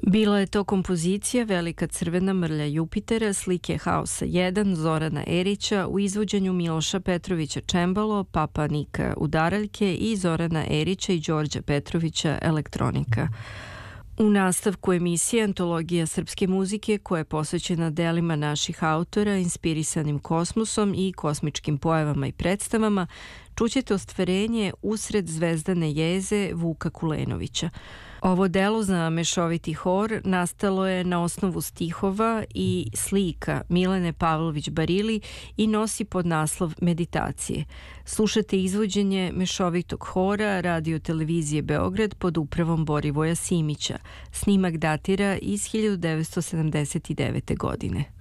Bila je to kompozicija Velika crvena mrlja Jupitera, slike Haosa 1 Zorana Erića u izvođenju Miloša Petrovića Čembalo, Papa Nika udaraljke i Zorana Erića i Đorđa Petrovića elektronika. U nastavku emisije Antologija srpske muzike koja je posvećena delima naših autora inspirisanim kosmosom i kosmičkim pojavama i predstavama, čućete ostvarenje Usred zvezdane jeze Vuka Kulenovića. Ovo delo za mešoviti hor nastalo je na osnovu stihova i slika Milene Pavlović Barili i nosi podnaslov Meditacije. Slušate izvođenje mešovitog hora Radio televizije Beograd pod upravom Borivoja Simića. Snimak datira iz 1979. godine.